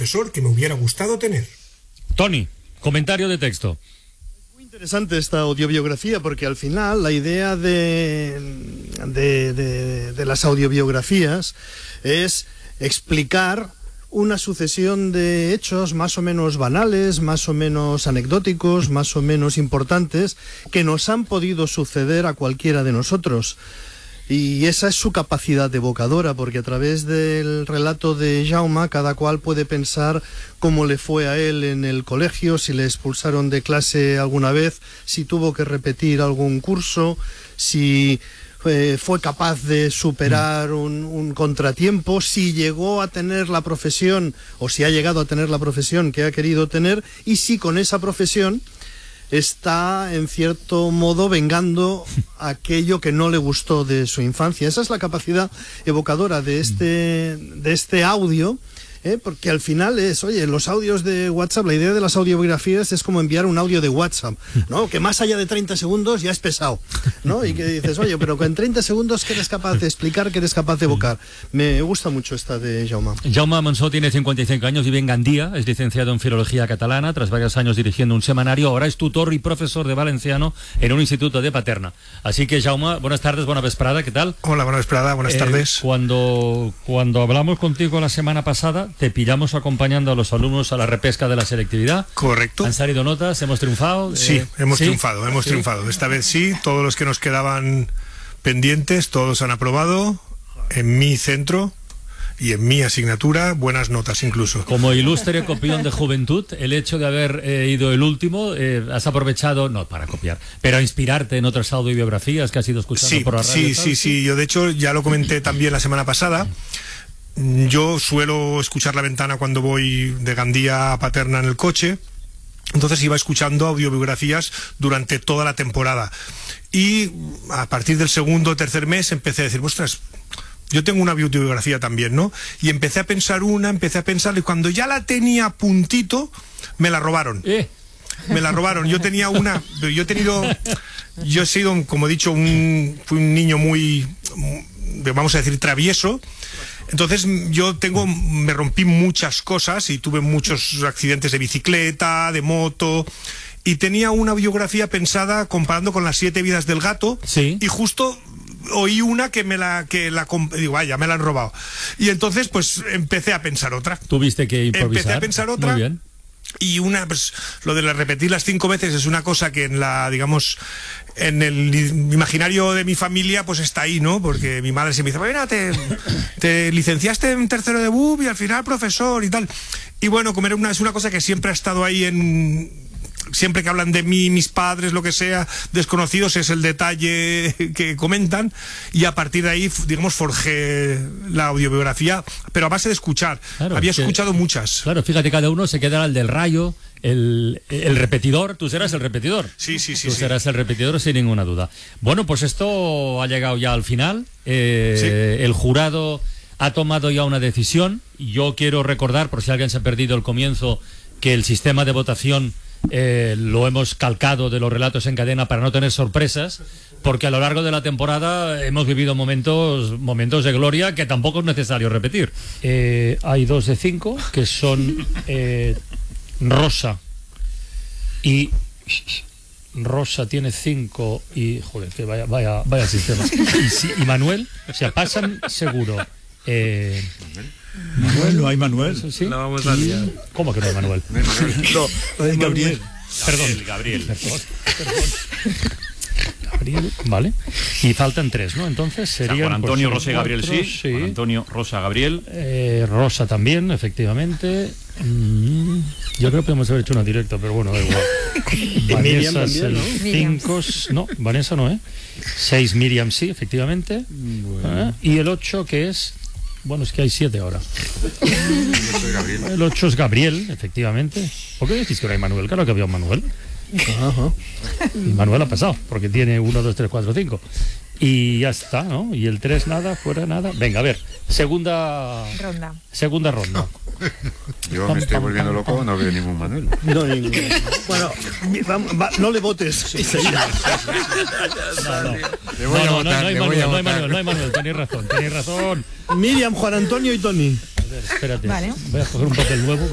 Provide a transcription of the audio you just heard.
profesor que me hubiera gustado tener. Tony, comentario de texto. Muy interesante esta audiobiografía, porque al final la idea de las audiobiografías es explicar una sucesión de hechos más o menos banales, más o menos anecdóticos, más o menos importantes, que nos han podido suceder a cualquiera de nosotros. Y esa es su capacidad evocadora, porque a través del relato de Jaume, cada cual puede pensar cómo le fue a él en el colegio, si le expulsaron de clase alguna vez, si tuvo que repetir algún curso, si fue capaz de superar un contratiempo, si llegó a tener la profesión, o si ha llegado a tener la profesión que ha querido tener, y si con esa profesión está en cierto modo vengando aquello que no le gustó de su infancia. Esa es la capacidad evocadora de este audio, porque al final es, oye, los audios de WhatsApp, la idea de las audiobiografías es como enviar un audio de WhatsApp, ¿no? Que más allá de 30 segundos ya es pesado, ¿no? Y que dices, oye, pero en 30 segundos ¿qué eres capaz de explicar, qué eres capaz de evocar? Me gusta mucho esta de Jaume. Jaume Monsó tiene 55 años, vive en Gandía, es licenciado en Filología Catalana, tras varios años dirigiendo un semanario, ahora es tutor y profesor de valenciano en un instituto de Paterna. Así que, Jaume, buenas tardes, buena vesprada, ¿qué tal? Hola, buena vesprada, buenas tardes. Cuando hablamos contigo la semana pasada, te pillamos acompañando a los alumnos a la repesca de la selectividad. Correcto. ¿Han salido notas? ¿Hemos triunfado? Sí, hemos triunfado. Esta vez sí, todos los que nos quedaban pendientes, todos han aprobado. En mi centro y en mi asignatura, buenas notas incluso. Como ilustre copión de juventud, el hecho de haber ido el último, has aprovechado, no para copiar, pero a inspirarte en otras audiobiografías que has ido escuchando por la radio. Sí. Yo de hecho ya lo comenté también la semana pasada. Yo suelo escuchar La Ventana cuando voy de Gandía a Paterna en el coche, entonces iba escuchando audiobiografías durante toda la temporada y a partir del segundo o tercer mes empecé a decir, ostras, yo tengo una audiobiografía también, ¿no? Y empecé a pensar y cuando ya la tenía a puntito me la robaron. Me la robaron. Yo he sido, como he dicho, fui un niño muy, vamos a decir, travieso. Entonces me rompí muchas cosas y tuve muchos accidentes de bicicleta, de moto, y tenía una biografía pensada comparando con Las 7 vidas del gato, sí. Y justo oí una que digo, vaya, me la han robado. Y entonces pues empecé a pensar otra. Tuviste que improvisar. Empecé a pensar otra. Muy bien. Y pues lo de repetirlas 5 veces es una cosa que en el imaginario de mi familia pues está ahí, ¿no? Porque mi madre se me dice, mira, te licenciaste en tercero de BUP y al final profesor y tal. Y bueno, es una cosa que siempre ha estado ahí siempre que hablan de mí, mis padres, lo que sea, desconocidos, es el detalle que comentan, y a partir de ahí, digamos, forjé la audiobiografía, pero a base de escuchar. Claro, había escuchado muchas. Claro, fíjate, cada uno se quedará el del rayo, el repetidor. Tú serás el repetidor. Sí. Tú serás el repetidor sin ninguna duda. Bueno, pues esto ha llegado ya al final. Sí. El jurado ha tomado ya una decisión. Yo quiero recordar, por si alguien se ha perdido el comienzo, que el sistema de votación lo hemos calcado de los relatos en cadena para no tener sorpresas, porque a lo largo de la temporada hemos vivido momentos de gloria que tampoco es necesario repetir. Hay 2 de 5 que son Rosa, y Rosa tiene 5 y joder, que vaya sistema. Y Manuel, o sea, pasan seguro. Manuel, ¿no hay Manuel? ¿Sí? La vamos a liar. ¿Cómo que no hay Manuel? No hay Gabriel. Gabriel. Gabriel, vale. Y faltan 3, ¿no? Entonces serían... Juan Antonio, pues, Rosa y Gabriel, 4, sí. Juan Antonio, Rosa, Gabriel. Rosa también, efectivamente. Yo creo que podemos haber hecho una directa, pero bueno, da igual. Vanessa es el 5, ¿no? Vanessa no, 6 Miriam, sí, efectivamente. Bueno. Y el 8, que es... Bueno, es que hay 7 ahora. El 8 es Gabriel, efectivamente. ¿Por qué decís que no hay Manuel? Claro que había un Manuel. Ajá. Y Manuel ha pasado, porque tiene 1, 2, 3, 4, 5. Y ya está, ¿no? Y el 3 nada, fuera nada. Venga, a ver, segunda ronda. Yo me estoy volviendo loco, no veo ningún Manuel. No, bueno, no le votes. No hay Manuel, tenéis razón. Miriam, Juan Antonio y Tony. A ver, espérate. Vale. Voy a coger un papel nuevo.